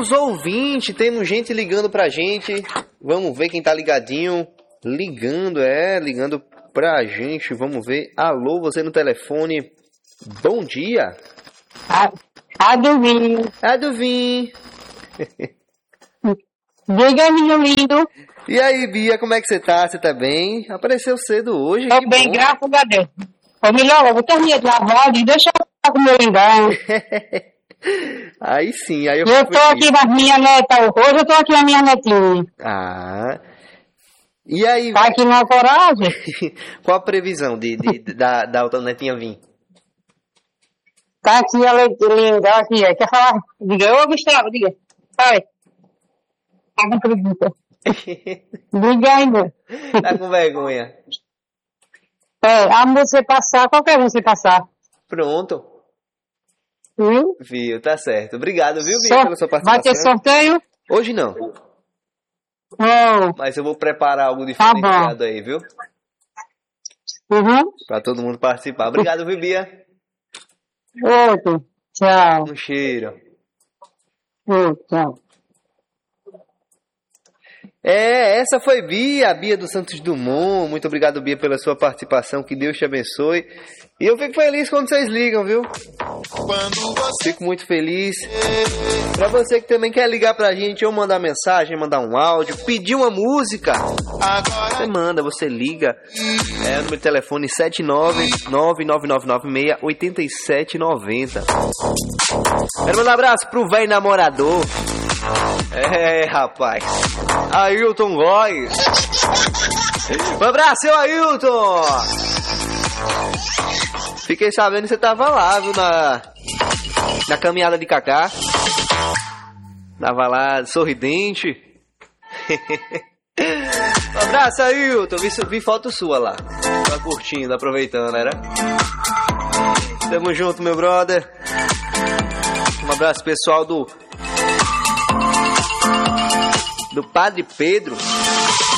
Temos ouvinte, temos gente ligando pra gente. Vamos ver quem tá ligadinho. Ligando pra gente. Vamos ver. Alô, você no telefone. Bom dia. Aduvim. Diga, menino lindo. E aí, Bia, como é que você tá? Você tá bem? Apareceu cedo hoje. Tô bem, bom. graças a Deus. Ô, melhor, eu vou terminar de lavar e deixa eu falar com o meu lindão. Aí sim, aí Eu tô aqui com a minha neta. Hoje eu tô aqui com a minha netinha. Ah. E aí? Tá aqui na coragem? Qual a previsão da outra netinha vir? Tá aqui ela linda, aqui, quer falar? Diga, ô Gustavo, diga. Fala aí. Tá com preguiça. Diga ainda. Tá com vergonha. A você passar, qualquer um você passar. Pronto. Viu, tá certo. Obrigado, viu, Bia, pela sua participação. Vai ter sorteio? Hoje não. Oh. Mas eu vou preparar algo diferenciado aí, viu? Pra todo mundo participar. Obrigado, viu, Bia? Outro. Tchau. Um cheiro. Tchau. Essa foi Bia do Santos Dumont. Muito obrigado, Bia, pela sua participação. Que Deus te abençoe. E eu fico feliz quando vocês ligam, viu? Fico muito feliz. Pra você que também quer ligar pra gente ou mandar mensagem, mandar um áudio, pedir uma música, você manda, você liga. O número de telefone 79999968790. Quero mandar um abraço pro velho namorador. Rapaz. Ailton Góes. Um abraço, seu Ailton. Fiquei sabendo que você tava lá, viu, na caminhada de Cacá. Tava lá, sorridente. Um abraço, Ailton. Vi foto sua lá. Tava curtindo, aproveitando, era? Tamo junto, meu brother. Um abraço, pessoal do Padre Pedro.